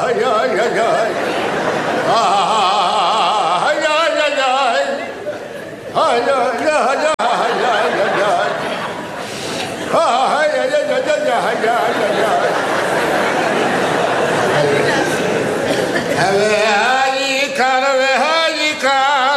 איי, איי, איי, איי. איי, איי, איי, איי. איי, איי, איי, איי, איי, והעיקר והעיקר.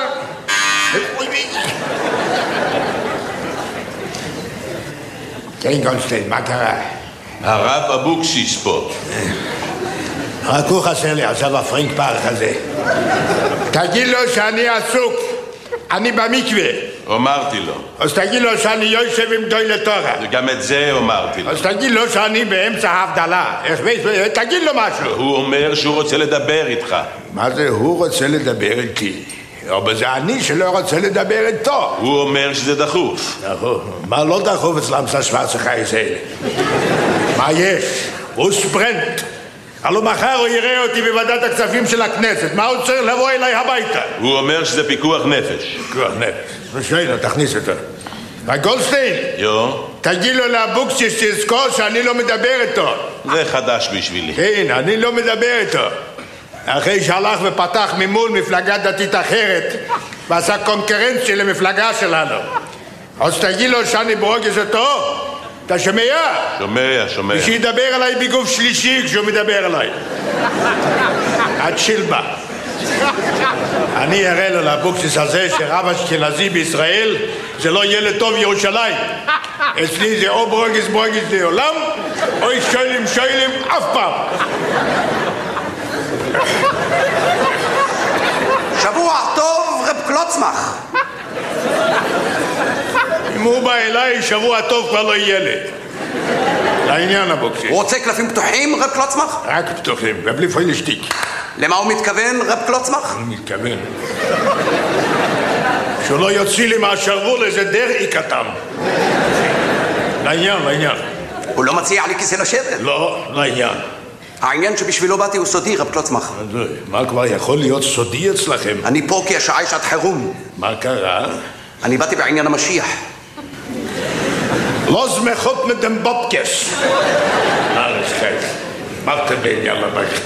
כן, גולדשטיין, מה קרה? הרב אבוקסיס פה. רק הוא חסר לי עכשיו הפרינק פארק הזה. תגיד לו שאני עסוק, אני במקווה. אמרתי לו. אז תגיד לו שאני יושב עם גדולי תורה. גם את זה אמרתי לו. אז תגיד לו שאני באמצע ההבדלה. תגיד לו משהו. הוא אומר שהוא רוצה לדבר איתך. מה זה הוא רוצה לדבר איתי? אבל זה אני שלא רוצה לדבר איתו. הוא אומר שזה דחוף. דחוף? מה לא דחוף אצלם שוורצה חייס האלה? מה יש? הוא ספרנט. הלוא מחר הוא יראה אותי בוועדת הכספים של הכנסת. מה הוא צריך לבוא אליי הביתה? הוא אומר שזה פיקוח נפש. פיקוח נפש. ושאלה, תכניס אותו. גולדשטיין, תגיד לו לאבוקסיס שתזכור שאני לא מדבר איתו. זה חדש בשבילי. כן, אני לא מדבר איתו. אחרי שהלך ופתח ממול מפלגה דתית אחרת ועשה קונקרנציה למפלגה שלנו. אז תגיד לו שאני ברוגז אותו. אתה שומע? שומע. ושידבר עליי בגוף שלישי כשהוא מדבר עליי. עד שילבה. אני אראה לו לאבוקסיס הזה שרב אשכנזי בישראל זה לא ילד טוב ירושלים. אצלי זה או ברוגז לעולם או שוילים אף פעם. שבוע טוב רב קלוצמח. אם הוא בא אליי שבוע טוב כבר לא יהיה לי. לעניין אבוקסיס. הוא רוצה קלפים פתוחים רב קלוצמח? רק פתוחים ובלי פוילשטיק. למה הוא מתכוון רב קלוצמח? הוא מתכוון שהוא לא יוציא לי מהשרוול איזה דרעי קטן. לעניין. הוא לא מציע לי כיסא לשבת? לא, לעניין. העניין שבשבילו באתי הוא סודי רב קלוצמח. מה כבר יכול להיות סודי אצלכם? אני פה כי השעה היא שעת חירום. מה קרה? אני באתי בעניין המשיח. לא זמחות מדם בובקס. alles kijk. Macht בעניין המשיח.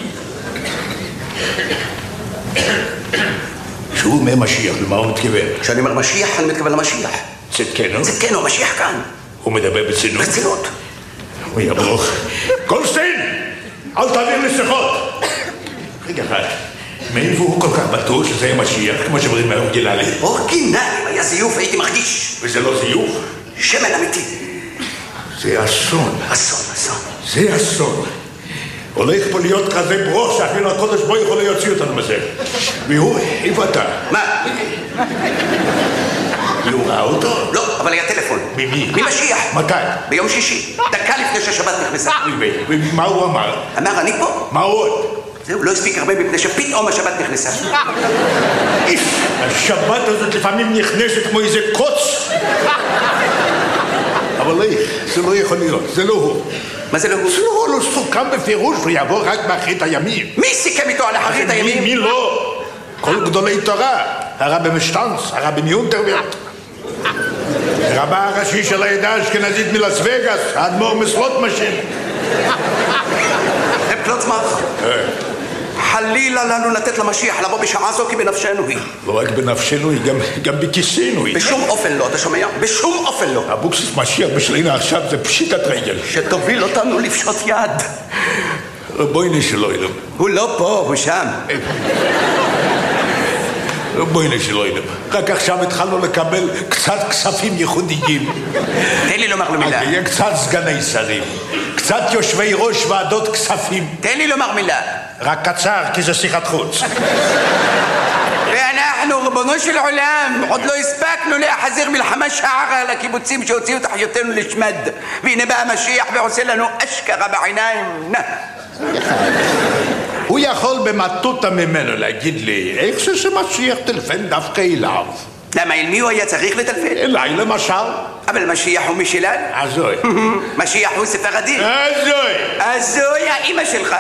שהוא אומר משיח, למה הוא מתכוון? כשאני אומר משיח, אני מתכוון למשיח. צדקנו? צדקנו, המשיח כאן. הוא מדבר בצנות? בצנות. הוא יברוך. גולדשטיין! אל תעביר לי שיחות! רגע אחד, מאיפה הוא כל כך בטוח שזה יהיה משיח, כמו שאומרים מהאורגינלי? אורגינלי, היה זיוף, הייתי מרגיש. וזה לא זיוף? שמן אמיתי. זה אסון. אסון. זה אסון. הולך פה להיות כזה ברוך שאפילו הקודש בו יכול להוציא אותנו מזה. והוא, איפה אתה? מה? הוא ראה אותו? לא, אבל היה טלפון. ממי? ממשיח. מתי? ביום שישי, דקה לפני שהשבת נכנסה. ומה הוא אמר? אמר, אני פה. מה עוד? זהו, לא הספיק הרבה מפני שפתאום השבת נכנסה. השבת הזאת לפעמים נכנסת כמו איזה קוץ. אבל זה לא יכול להיות, זה לא הוא. מה זה לא הוא? זה לא סוכם בפירוש, הוא יבוא רק באחרית הימים. מי סיכם איתו על אחרית הימים? מי לא? כל גדולי תורה, הרבי משטנץ, הרבי מיונטרברט, רבה הראשי של העדה האשכנזית מלאס וגאס, האדמו"ר מסלוטמשין. רב קלוצמח, חלילה לנו לתת למשיח לבוא בשעה זו כי בנפשנו היא. לא רק בנפשנו היא, גם בכיסנו היא. בשום אופן לא, אתה שומע? בשום אופן לא. אבוקסיס משיח בשלנו עכשיו זה פשיטת רגל. שתוביל אותנו לפשוט יד. בואי נשלו אילם. הוא לא פה, הוא שם. בואי נשלו אילם. רק עכשיו התחלנו לקבל קצת כספים ייחודיים. תן לי לומר לו מילה. יהיה קצת סגני שרים, קצת יושבי ראש ועדות כספים. תן לי לומר מילה. רק קצר, כי זה שיחת חוץ. ואנחנו, רבונו של עולם, עוד לא הספקנו להחזיר מלחמה שערה לקיבוצים שהוציאו את אחיותינו לשמד. והנה בא המשיח ועושה לנו אשכרה בעיניים. הוא יכול במטותא ממנו להגיד לי, איך זה שמשיח טלפן דווקא אליו? למה, אל מי הוא היה צריך לטלפן? אליי למשל. אבל משיח הוא משלנו. הזוי. משיח הוא ספרדי. הזוי. האמא שלך.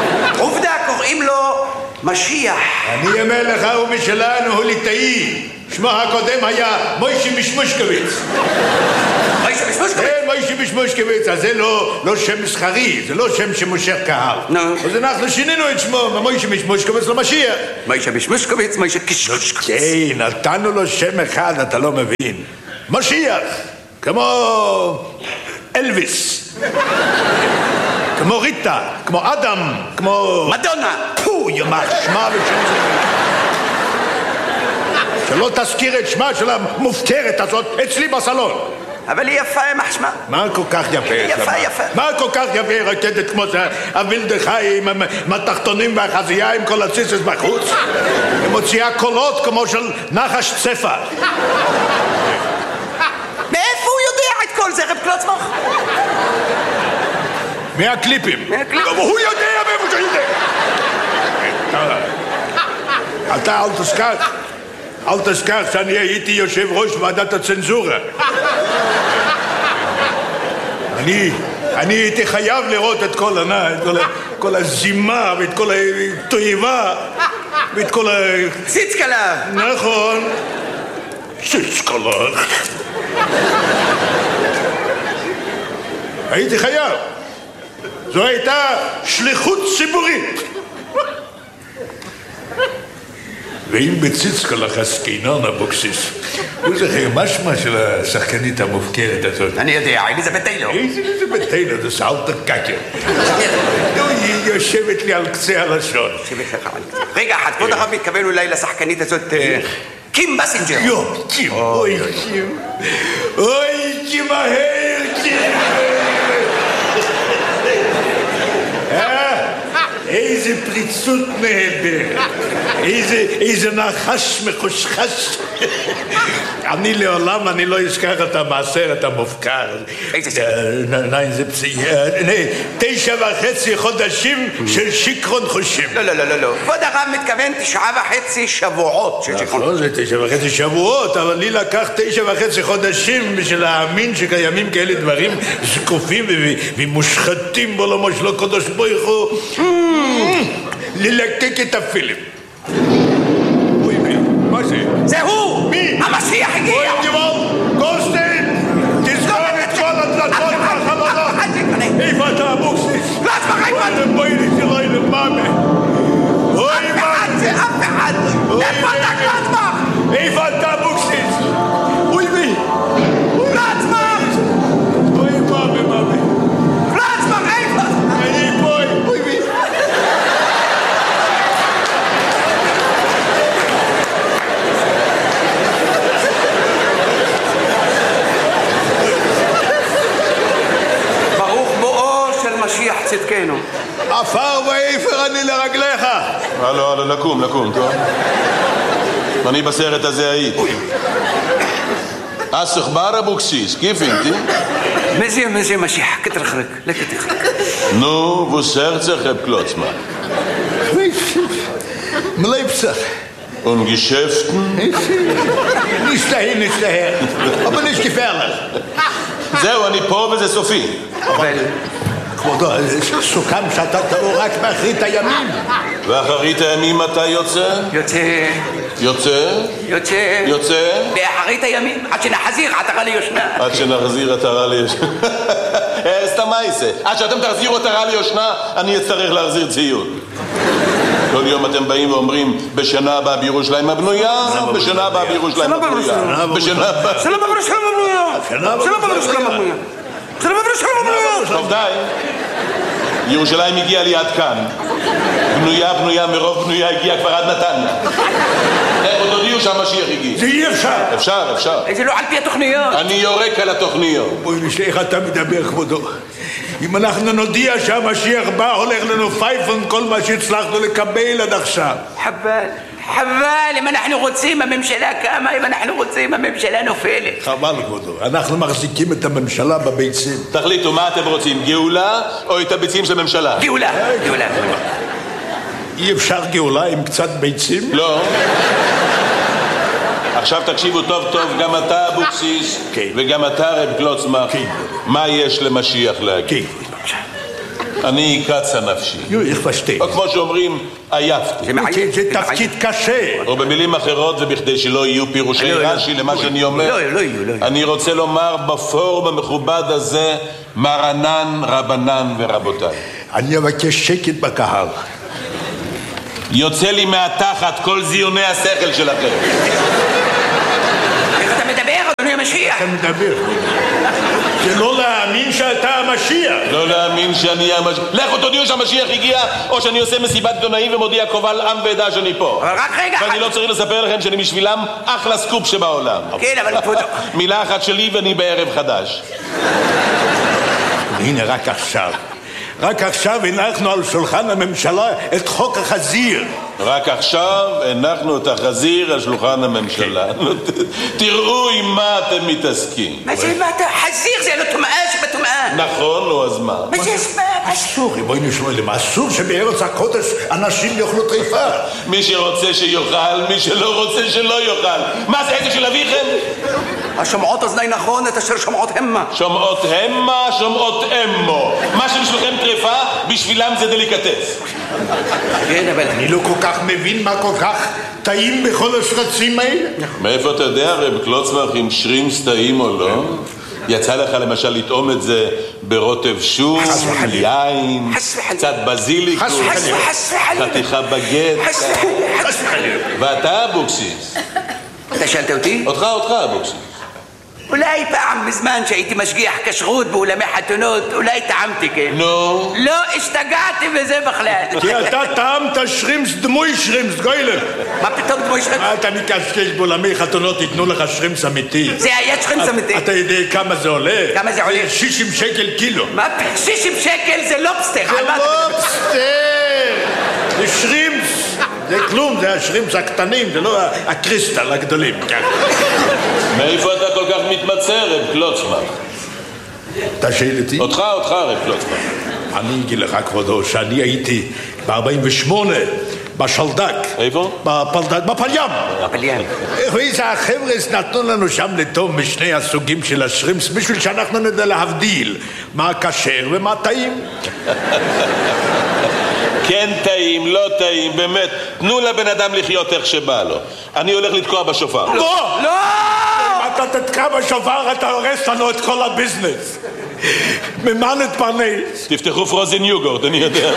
עובדה, קוראים לו משיח. אני אומר לך, הוא משלנו, הוא ליטאי. שמו הקודם היה מוישי משמושקוביץ. מוישה משמושקוביץ? כן, מוישי משמושקוביץ, אז זה לא שם מסחרי, זה לא שם שמושך קהל. אז אנחנו שינינו את שמו ממוישי משמושקוביץ למשיח. מוישה משמושקוביץ, מוישה קשקושקוביץ. כן, נתנו לו שם אחד, אתה לא מבין. משיח, כמו אלוויס, כמו ריטה, כמו אדם, כמו... מדונה. פו, ימח, שמה ושם זה. שלא תזכיר את שמה של המופקרת הזאת אצלי בסלון. אבל היא יפה, יימח שמה. מה כל כך יפה? יפה, יפה. מה כל כך יפה רקדת כמו זה הווילדחי עם התחתונים והחזייה עם כל הציסס בחוץ? היא מוציאה קולות כמו של נחש צפה. מאיפה הוא יודע את כל זה, רב קלוצמך? מהקליפים. גם הוא יודע מאיפה שהוא יודע. אתה אל תזכר שאני הייתי יושב ראש ועדת הצנזורה. אני הייתי חייב לראות את כל הזימה ואת כל התועבה ואת כל ה... ציצקלה. נכון. ציצקלה. הייתי חייב. זו הייתה שליחות ציבורית. ואם בציצקלך עסקינן אבוקסיס, הוא זוכר משמע של השחקנית המופקרת הזאת. אני יודע, אליזבת טיילור. אליזבת טיילור, זה סאלטר קאקר. היא יושבת לי על קצה הלשון. רגע אחד, כבוד הרב מתכוון אולי לשחקנית הזאת קים בסינג'ר. קים, אוי קים. אוי קים מהר, קים. איזה פריצות נהדרת, איזה נחש מחושחש. אני לעולם לא אזכר את המעשרת המופקר. איזה סרט? 9.5 חודשים של שיכרון חושים. לא. כבוד הרב מתכוון 9.5 שבועות של שיכרון. נכון, זה 9.5 שבועות, אבל לי לקח 9.5 חודשים בשביל להאמין שקיימים כאלה דברים זקופים ומושחתים בעולמו של הקדוש ברוך הוא. ללקק את הפילם. אוי מי, מה זה? זה הוא! מי? המשיח הגיע! אוי גיבור, גולדשטיין! תסגור את כל הדלתות והחלונות! איפה אתה אבוקסיס? לא, אצבח איפה! אתם בואי לי שלא ילמאמה! אוי מאמה! אף אחד! איפה אתה קלצמח? איפה אתה אבוקסיס? אוי מי! קלצמח! אוי מאמה! קלצמח איפה? אני פה! אוי מי! משיח צדקנו. עפר ואיפר אני לרגליך. הלו, לקום, טוב? אני בסרט הזה הייתי. אסך בר אבוקסיס, כיף אינתי? מזה משיח, כתרחרק, לכתרחרק. נו, וסר צחב קלוצמה. מלאפסך. Und Geschäften? נשתהה. אבל יש גפרלך. זהו, אני פה וזה סופי. אבל... כבודו, סוכם שאתה תבוא רק באחרית הימים. ואחרית הימים מתי יוצא? יוצא? באחרית הימים, עד שנחזיר עטרה ליושנה. עד שנחזיר עטרה ליושנה. סתם מה יעשה? עד שאתם תחזירו עטרה ליושנה, אני אצטרך להחזיר ציוד. כל יום אתם באים ואומרים, בשנה הבאה בירושלים הבנויה, בשנה הבאה בירושלים הבנויה. בשנה הבאה. טוב די, ירושלים הגיעה לי עד כאן. בנויה, מרוב בנויה הגיעה כבר עד נתניה. עוד הודיעו שהמשיח הגיע. זה אי אפשר. אפשר. זה לא על פי התוכניות. אני יורק על התוכניות. בואי נשאר, איך אתה מדבר כבודו? אם אנחנו נודיע שהמשיח בא, הולך לנו פייפון כל מה שהצלחנו לקבל עד עכשיו. חבל, אם אנחנו רוצים הממשלה קמה, אם אנחנו רוצים הממשלה נופלת. חבל כבודו, אנחנו מחזיקים את הממשלה בביצים. תחליטו, מה אתם רוצים, גאולה או את הביצים של הממשלה? גאולה. אי אפשר גאולה עם קצת ביצים? לא. עכשיו תקשיבו טוב, גם אתה אבוקסיס וגם אתה רב קלוצמח. מה יש למשיח להגיד? אני קצה נפשי. איך פשטי. או כמו שאומרים, עייפתי. זה תפקיד קשה. או במילים אחרות, ובכדי שלא יהיו פירושי רש"י למה שאני אומר, אני רוצה לומר בפורום המכובד הזה, מרנן, רבנן ורבותיי. אני אבקש שקט בקהל. יוצא לי מהתחת כל זיוני השכל שלכם. איך אתה מדבר, אדוני המשיח? אתה מדבר. זה לא להאמין שאתה המשיח. לא להאמין שאני המשיח. לכו תודיעו שהמשיח הגיע, או שאני עושה מסיבת עיתונאים ומודיע קובל עם ועדה שאני פה. אבל רק רגע. ואני לא צריך לספר לכם שאני בשבילם אחלה סקופ שבעולם. כן, אבל כבודו. מילה אחת שלי ואני בערב חדש. הנה רק עכשיו הנחנו על שולחן הממשלה את חוק החזיר. רק עכשיו הנחנו את החזיר על שולחן הממשלה. תראו עם מה אתם מתעסקים. מה זה, מה אתה? חזיר זה לא טומאה שבטומאה. נכון, נו, אז מה? מה זה אספה? אסור, ריבונו של עולם, אסור שבארץ הקודש אנשים יאכלו טריפה. מי שרוצה שיאכל, מי שלא רוצה שלא יאכל. מה זה, איזה של אביכם? השומעות אוזני נכון, את אשר שומעות המה. שומעות המה, שומעות אמו. מה שבשבילכם טריפה, בשבילם זה דליקטס. כן, אבל אני לא כל כך מבין מה כל כך טעים בכל השרצים האלה. מאיפה אתה יודע, רב קלוצמח, אם שרימס טעים או לא? יצא לך למשל לטעום את זה ברוטב שום, יין, קצת בזיליקוס, חתיכה בגט. ואתה אבוקסיס. אתה שאלת אותי? אותך אבוקסיס. אולי פעם בזמן שהייתי משגיח כשרות באולמי חתונות, אולי טעמתי, כן? נו? לא, השתגעתי בזה בכלל. כי אתה טעמת שרימס דמוי שרימס, גוילר. מה פתאום דמוי שרימס? אתה מקשקש באולמי חתונות, ייתנו לך שרימס אמיתי. זה היה שרימס אמיתי. אתה יודע כמה זה עולה? כמה זה עולה? 60 שקל קילו. מה? 60 שקל זה לובסטר. זה לובסטר! זה שרימס. זה כלום, זה השרימס הקטנים, זה לא הקריסטל הגדולים. מאיפה אתה כל כך מתמצא, רב קלוצמח? אתה שואל אותי? אותך, רב קלוצמח. אני אגיד לך, כבודו, שאני הייתי ב-48 בשלדק. איפה? בפלים. בפלים. ואיזה החבר'ה נתנו לנו שם לטוב משני הסוגים של השרימס, בשביל שאנחנו נדע להבדיל מה כשר ומה טעים. כן טעים, לא טעים, באמת. תנו לבן אדם לחיות איך שבא לו. אני הולך לתקוע בשופר. לא! לא! אם אתה תתקע בשופר, אתה הורס לנו את כל הביזנס. ממה נתפרנס? תפתחו פרוזן יוגורט, אני יודע.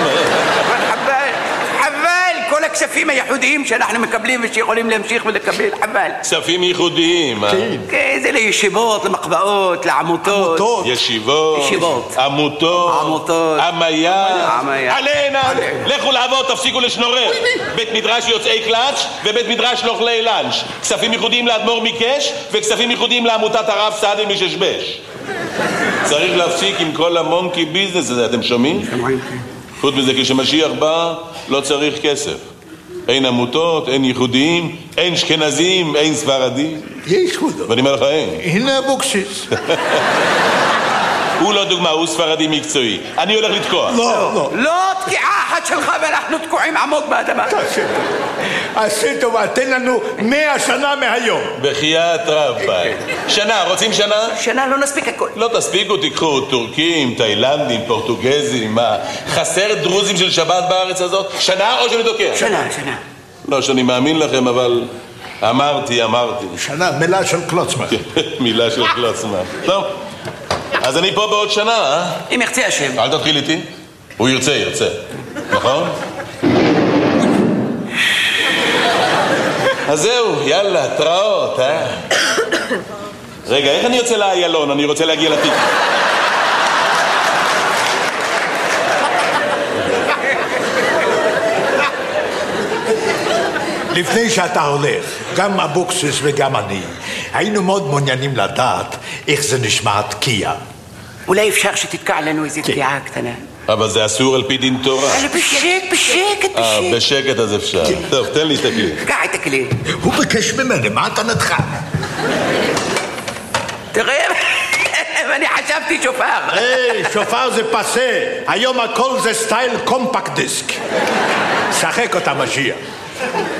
חבל, כל הכספים הייחודיים שאנחנו מקבלים ושיכולים להמשיך ולקבל, חבל. כספים ייחודיים, כן, זה לישיבות, למחבאות, לעמותות. ישיבות. עמותות. עמיה. עלינה. לכו לעבוד, תפסיקו לשנורר. בית מדרש יוצאי קלאץ' ובית מדרש לאוכלי לאנץ'. כספים ייחודיים לאדמו"ר מקש וכספים ייחודיים לעמותת הרב סעדי מששבש. צריך להפסיק עם כל המונקי ביזנס הזה, אתם שומעים? חוץ מזה, כשמשיח בא, לא צריך כסף. אין עמותות, אין ייחודיים, אין אשכנזים, אין ספרדים. יש כבודו. ואני אומר לך, אין. הנה אבוקסיס. הוא לא דוגמה, הוא ספרדי מקצועי. אני הולך לתקוע. לא תקיעה אחת שלך ואנחנו תקועים עמוק באדמה. עשי טובה, תן לנו 100 שנה מהיום. בחייאת רבי. שנה, רוצים שנה? שנה לא נספיק הכל. לא תספיקו, תיקחו טורקים, תאילנדים, פורטוגזים, מה? חסר דרוזים של שבת בארץ הזאת? שנה או שאני תוקע? שנה. לא שאני מאמין לכם, אבל אמרתי. שנה, מילה של קלוצמח. מילה של קלוצמח. טוב, אז אני פה בעוד שנה, אה? אם ירצה השם. אל תתחיל איתי. הוא ירצה. נכון? אז זהו, יאללה, תראות, אה? רגע, איך אני יוצא לאיילון? אני רוצה להגיע לתיק. לפני שאתה הולך, גם אבוקסיס וגם אני, היינו מאוד מעוניינים לדעת איך זה נשמע תקיעה. אולי אפשר שתתקע לנו איזו תקיעה קטנה. אבל זה אסור על פי דין תורה. בשקט. בשקט אז אפשר. טוב, תן לי את הכלי. קח את הכלי. הוא ביקש ממני, מה אתה נדחה? תראה, ואני חשבתי שופר. היי, שופר זה פסה. היום הכל זה סטייל קומפקט דיסק. שחק אותה משיח.